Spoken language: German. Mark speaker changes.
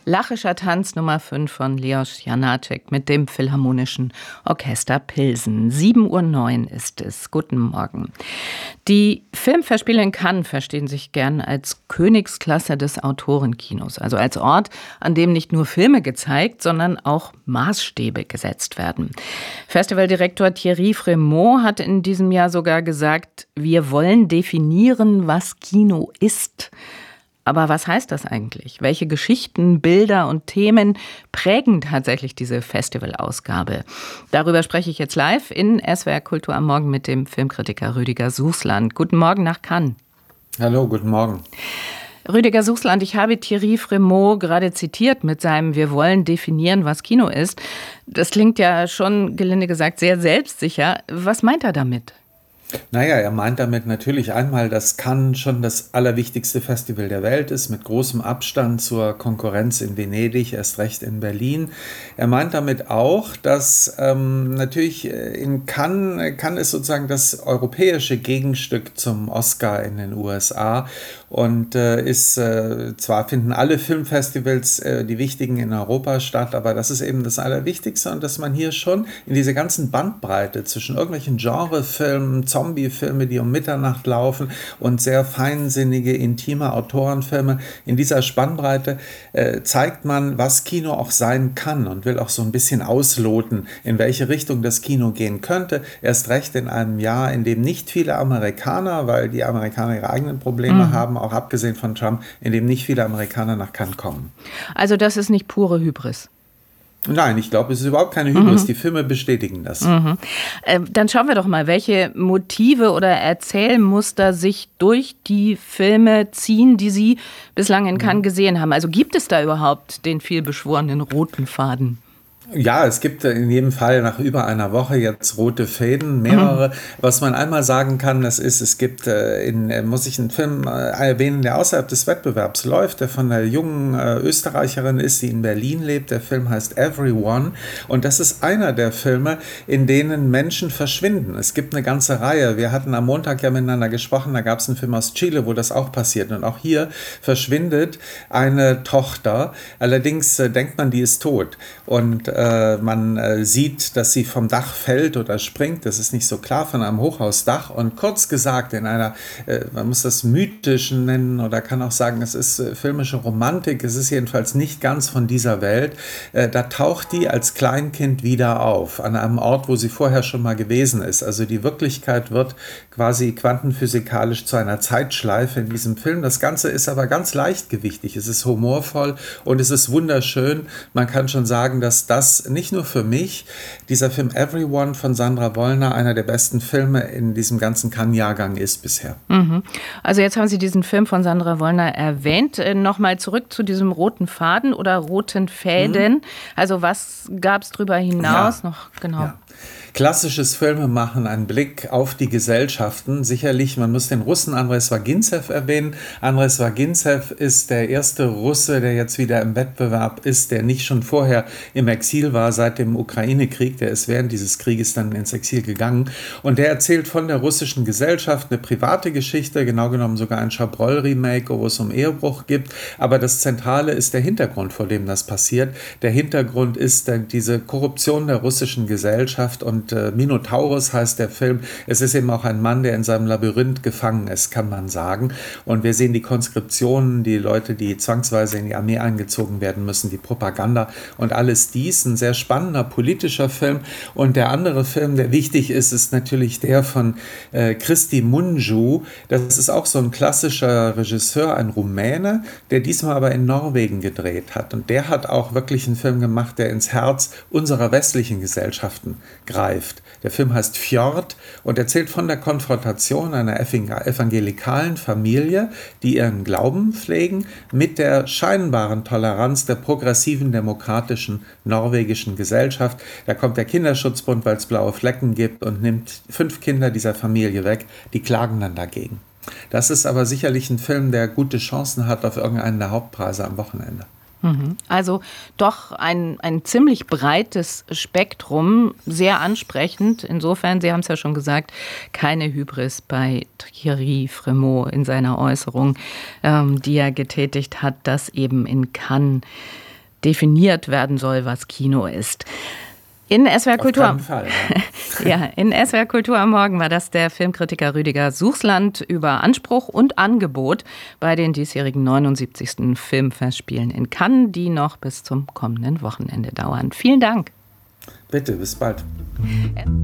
Speaker 1: Lachischer Tanz Nummer 5 von Leos Janáček mit dem Philharmonischen Orchester Pilsen. 7:09 Uhr ist es. Guten Morgen. Die Filmfestspiele in Cannes verstehen sich gern als Königsklasse des Autorenkinos, also als Ort, an dem nicht nur Filme gezeigt, sondern auch Maßstäbe gesetzt werden. Festivaldirektor Thierry Frémaux hat in diesem Jahr sogar gesagt, wir wollen definieren, was Kino ist. Aber was heißt das eigentlich? Welche Geschichten, Bilder und Themen prägen tatsächlich diese Festivalausgabe? Darüber spreche ich jetzt live in SWR Kultur am Morgen mit dem Filmkritiker Rüdiger Suchsland. Guten Morgen nach Cannes.
Speaker 2: Hallo, guten Morgen.
Speaker 1: Rüdiger Suchsland, ich habe Thierry Frémaux gerade zitiert mit seinem Wir wollen definieren, was Kino ist. Das klingt ja schon, gelinde gesagt, sehr selbstsicher. Was meint er damit?
Speaker 2: Naja, er meint damit natürlich einmal, dass Cannes schon das allerwichtigste Festival der Welt ist, mit großem Abstand zur Konkurrenz in Venedig, erst recht in Berlin. Er meint damit auch, dass natürlich in Cannes ist sozusagen das europäische Gegenstück zum Oscar in den USA und zwar finden alle Filmfestivals, die wichtigen, in Europa statt, aber das ist eben das Allerwichtigste und dass man hier schon in dieser ganzen Bandbreite zwischen irgendwelchen Genrefilmen, Zombie-Filme, die um Mitternacht laufen und sehr feinsinnige, intime Autorenfilme. In dieser Spannbreite zeigt man, was Kino auch sein kann und will auch so ein bisschen ausloten, in welche Richtung das Kino gehen könnte. Erst recht in einem Jahr, in dem nicht viele Amerikaner, weil die Amerikaner ihre eigenen Probleme haben, auch abgesehen von Trump, in dem nicht viele Amerikaner nach Cannes kommen.
Speaker 1: Also das ist nicht pure Hybris?
Speaker 2: Nein, ich glaube, es ist überhaupt keine Hybris. Die Filme bestätigen das.
Speaker 1: Dann schauen wir doch mal, welche Motive oder Erzählmuster sich durch die Filme ziehen, die Sie bislang in Cannes gesehen haben. Also gibt es da überhaupt den vielbeschworenen roten Faden?
Speaker 2: Ja, es gibt in jedem Fall nach über einer Woche jetzt rote Fäden, mehrere. Was man einmal sagen kann, das ist, es gibt, muss ich einen Film erwähnen, der außerhalb des Wettbewerbs läuft, der von einer jungen Österreicherin ist, die in Berlin lebt. Der Film heißt Everyone und das ist einer der Filme, in denen Menschen verschwinden. Es gibt eine ganze Reihe. Wir hatten am Montag ja miteinander gesprochen, da gab es einen Film aus Chile, wo das auch passiert und auch hier verschwindet eine Tochter. Allerdings denkt man, die ist tot und man sieht, dass sie vom Dach fällt oder springt, das ist nicht so klar, von einem Hochhausdach und kurz gesagt in einer, man muss das mythischen nennen oder kann auch sagen, es ist filmische Romantik, es ist jedenfalls nicht ganz von dieser Welt, da taucht die als Kleinkind wieder auf, an einem Ort, wo sie vorher schon mal gewesen ist. Also die Wirklichkeit wird quasi quantenphysikalisch zu einer Zeitschleife in diesem Film. Das Ganze ist aber ganz leichtgewichtig, es ist humorvoll und es ist wunderschön. Man kann schon sagen, dass das nicht nur für mich, dieser Film Everyone von Sandra Wollner einer der besten Filme in diesem ganzen Cannes-Jahrgang ist bisher.
Speaker 1: Also jetzt haben Sie diesen Film von Sandra Wollner erwähnt. Nochmal zurück zu diesem roten Faden oder roten Fäden. Also was gab es darüber hinaus noch? Genau.
Speaker 2: Ja. Klassisches Filmemachen, ein Blick auf die Gesellschaften. Sicherlich, man muss den Russen Andrei Swagintsev erwähnen. Andrei Swagintsev ist der erste Russe, der jetzt wieder im Wettbewerb ist, der nicht schon vorher im Exil war seit dem Ukraine-Krieg. Der ist während dieses Krieges dann ins Exil gegangen. Und der erzählt von der russischen Gesellschaft eine private Geschichte, genau genommen sogar ein Chabrol-Remake, wo es um Ehebruch gibt. Aber das Zentrale ist der Hintergrund, vor dem das passiert. Der Hintergrund ist diese Korruption der russischen Gesellschaft und Minotaurus heißt der Film. Es ist eben auch ein Mann, der in seinem Labyrinth gefangen ist, kann man sagen. Und wir sehen die Conskriptionen, die Leute, die zwangsweise in die Armee eingezogen werden müssen, die Propaganda und alles dies. Ein sehr spannender politischer Film. Und der andere Film, der wichtig ist, ist natürlich der von Cristi Mungiu. Das ist auch so ein klassischer Regisseur, ein Rumäne, der diesmal aber in Norwegen gedreht hat. Und der hat auch wirklich einen Film gemacht, der ins Herz unserer westlichen Gesellschaften greift. Der Film heißt Fjord und erzählt von der Konfrontation einer evangelikalen Familie, die ihren Glauben pflegen, mit der scheinbaren Toleranz der progressiven, demokratischen norwegischen Gesellschaft. Da kommt der Kinderschutzbund, weil es blaue Flecken gibt und nimmt 5 Kinder dieser Familie weg. Die klagen dann dagegen. Das ist aber sicherlich ein Film, der gute Chancen hat auf irgendeinen der Hauptpreise am Wochenende.
Speaker 1: Also doch ein ziemlich breites Spektrum, sehr ansprechend. Insofern, Sie haben es ja schon gesagt, keine Hybris bei Thierry Frémaux in seiner Äußerung, die er getätigt hat, dass eben in Cannes definiert werden soll, was Kino ist. In SWR Kultur.
Speaker 2: Auf keinen Fall, ja.
Speaker 1: Ja, in SWR Kultur am Morgen war das der Filmkritiker Rüdiger Suchsland über Anspruch und Angebot bei den diesjährigen 79. Filmfestspielen in Cannes, die noch bis zum kommenden Wochenende dauern. Vielen Dank.
Speaker 2: Bitte, bis bald.